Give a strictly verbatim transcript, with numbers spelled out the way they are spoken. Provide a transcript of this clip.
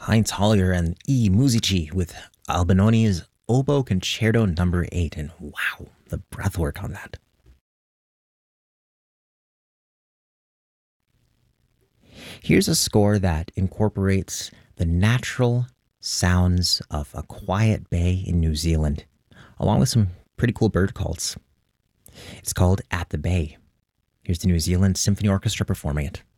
Heinz Hollier and E. Musici with Albinoni's Oboe Concerto number eight, and wow, the breathwork on that. Here's a score that incorporates the natural sounds of a quiet bay in New Zealand, along with some pretty cool bird calls. It's called At the Bay. Here's the New Zealand Symphony Orchestra performing it.